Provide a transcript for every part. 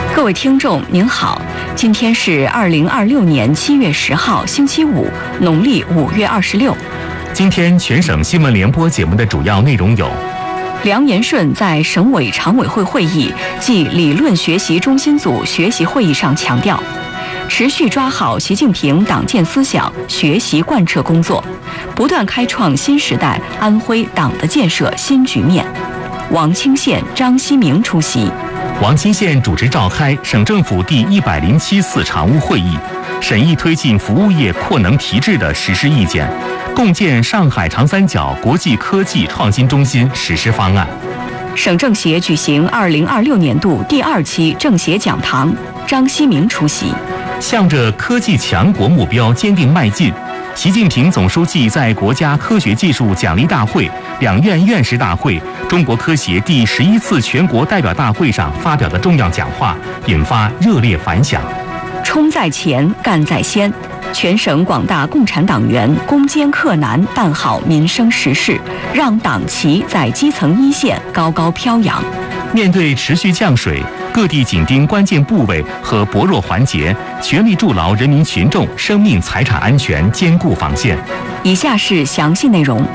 各位听众您好，今天是2026年7月10号星期五，农历5月26。 今天全省新闻联播节目的主要内容有： 梁延顺在省委常委会会议暨理论学习中心组学习会议上强调，持续抓好习近平党建思想学习贯彻工作，不断开创新时代安徽党的建设新局面。王清县、张希明出席。 王清县主持召开省政府第107次常务会议，审议推进服务业扩能提质的实施意见，共建上海长三角国际科技创新中心实施方案。 省政协举行2026年度第2期政协讲堂，张希明出席。 向着科技强国目标坚定迈进，习近平总书记在国家科学技术奖励大会、两院院士大会、中国科协第11次全国代表大会上发表的重要讲话，引发热烈反响。 冲在前，干在先，全省广大共产党员攻坚克难，办好民生实事，让党旗在基层一线高高飘扬。 面对持续降水，各地紧盯关键部位和薄弱环节，全力筑牢人民群众生命财产安全坚固防线。 以下是详细内容。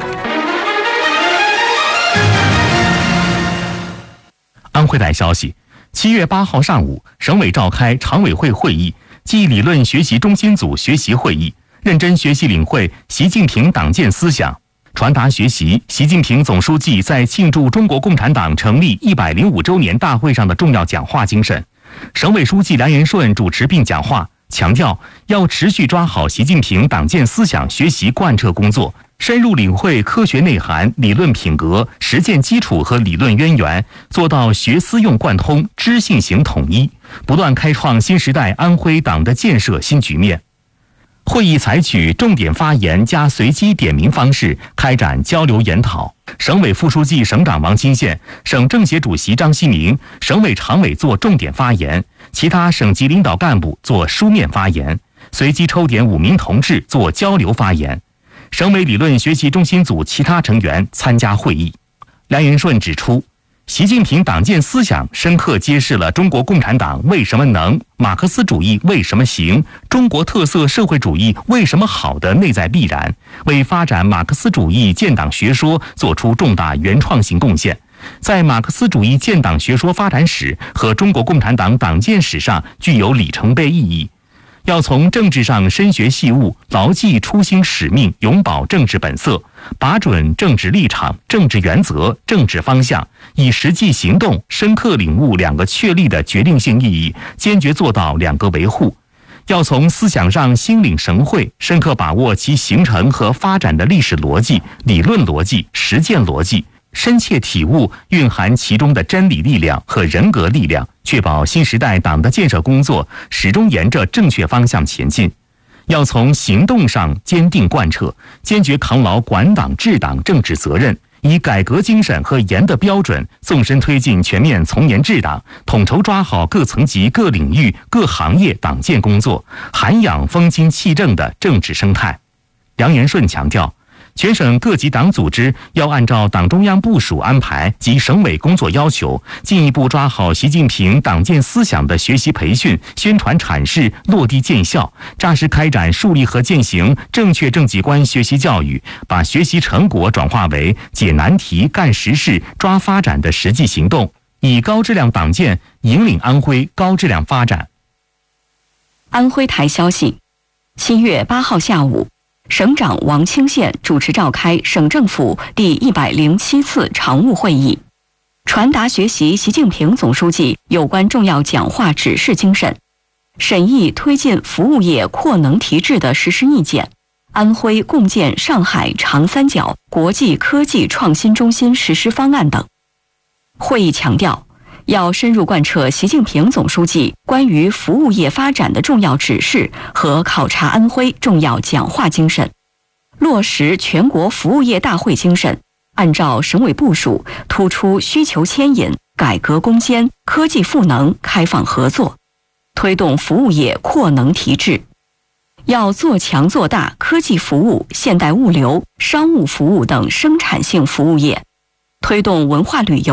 安徽台消息，7月8号上午，省委召开常委会会议暨理论学习中心组学习会议，认真学习领会习近平党建思想，传达学习习近平总书记在庆祝中国共产党成立105周年大会上的重要讲话精神。省委书记梁延顺主持并讲话，强调要持续抓好习近平党建思想学习贯彻工作，深入领会科学内涵、理论品格、实践基础和理论渊源，做到学思用贯通、知信行统一，不断开创新时代安徽党的建设新局面。会议采取重点发言加随机点名方式开展交流研讨。省委副书记、省长王清县，省政协主席张希明，省委常委做重点发言，其他省级领导干部做书面发言，随机抽点5名同志做交流发言。省委理论学习中心组其他成员参加会议。梁延顺指出，习近平党建思想深刻揭示了中国共产党为什么能、马克思主义为什么行、中国特色社会主义为什么好的内在必然，为发展马克思主义建党学说做出重大原创性贡献，在马克思主义建党学说发展史和中国共产党党建史上具有里程碑意义。要从政治上深学细悟，牢记初心使命，永葆政治本色，把准政治立场、政治原则、政治方向，以实际行动深刻领悟2个确立的决定性意义，坚决做到2个维护。要从思想上心领神会，深刻把握其形成和发展的历史逻辑、理论逻辑、实践逻辑，深切体悟蕴含其中的真理力量和人格力量，确保新时代党的建设工作始终沿着正确方向前进。要从行动上坚定贯彻，坚决扛牢管党治党政治责任，以改革精神和严的标准，纵深推进全面从严治党，统筹抓好各层级、各领域、各行业党建工作，涵养风清气正的政治生态。梁延顺强调，全省各级党组织要按照党中央部署安排及省委工作要求，进一步抓好习近平党建思想的学习培训、宣传阐释落地见效，扎实开展树立和践行正确政绩观学习教育，把学习成果转化为解难题、干实事、抓发展的实际行动，以高质量党建引领安徽高质量发展。 安徽台消息，7月8号下午，省长王清县主持召开省政府第107次常务会议，传达学习习近平总书记有关重要讲话指示精神，审议推进服务业扩能提质的实施意见，安徽共建上海长三角国际科技创新中心实施方案等。会议强调，要深入贯彻习近平总书记关于服务业发展的重要指示和考察安徽重要讲话精神，落实全国服务业大会精神，按照省委部署，突出需求牵引、改革攻坚、科技赋能、开放合作，推动服务业扩能提质。要做强做大科技服务、现代物流、商务服务等生产性服务业，推动文化旅游、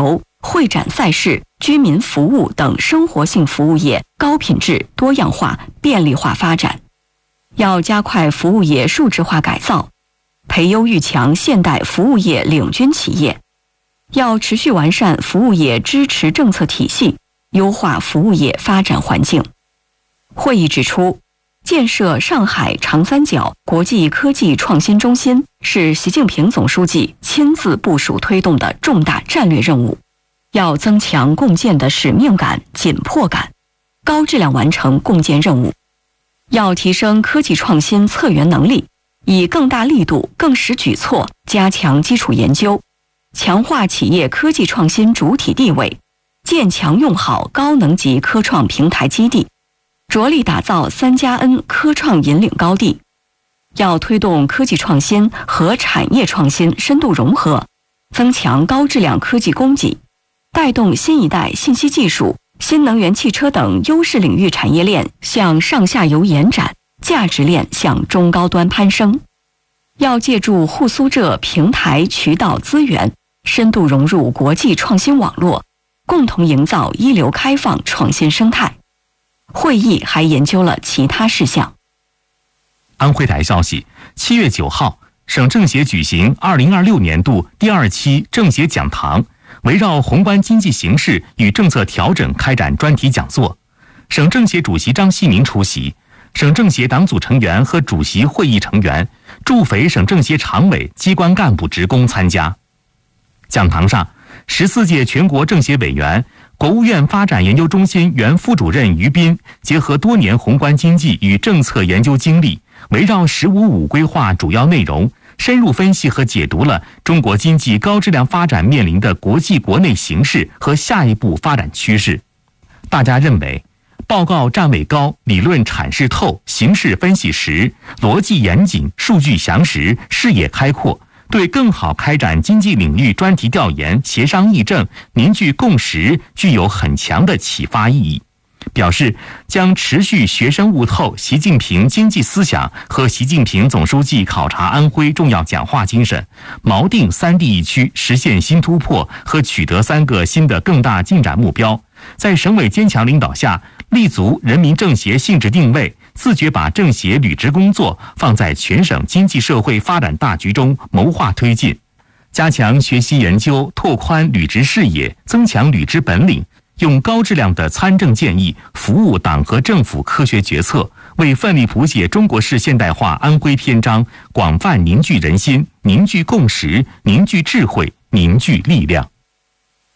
会展赛事、居民服务等生活性服务业高品质、多样化、便利化发展。要加快服务业数字化改造，培优育强现代服务业领军企业。要持续完善服务业支持政策体系，优化服务业发展环境。会议指出，建设上海长三角国际科技创新中心是习近平总书记亲自部署推动的重大战略任务，要增强共建的使命感、紧迫感，高质量完成共建任务。要提升科技创新策源能力，以更大力度、更实举措加强基础研究，强化企业科技创新主体地位，建强用好高能级科创平台基地，着力打造3+N 科创引领高地。要推动科技创新和产业创新深度融合，增强高质量科技供给，带动新一代信息技术、新能源汽车等优势领域产业链向上下游延展，价值链向中高端攀升。要借助沪苏浙平台渠道资源，深度融入国际创新网络，共同营造一流开放创新生态。会议还研究了其他事项。 安徽台消息，7月9号，省政协举行2026年度第2期政协讲堂，围绕宏观经济形势与政策调整开展专题讲座。省政协主席张锡民出席，省政协党组成员和主席会议成员、驻肥省政协常委、机关干部职工参加。讲堂上，14届全国政协委员、国务院发展研究中心原副主任于斌结合多年宏观经济与政策研究经历，围绕“十五五”规划主要内容，深入分析和解读了中国经济高质量发展面临的国际国内形势和下一步发展趋势。大家认为，报告站位高，理论阐释透，形势分析实，逻辑严谨，数据详实，视野开阔，对更好开展经济领域专题调研、协商议政、凝聚共识具有很强的启发意义。表示将持续学深悟透习近平经济思想和习近平总书记考察安徽重要讲话精神，锚定3地一区实现新突破和取得3个新的更大进展目标，在省委坚强领导下，立足人民政协性质定位，自觉把政协履职工作放在全省经济社会发展大局中谋划推进，加强学习研究，拓宽履职视野，增强履职本领，用高质量的参政建议服务党和政府科学决策，为奋力谱写中国式现代化安徽篇章广泛凝聚人心、凝聚共识、凝聚智慧、凝聚力量。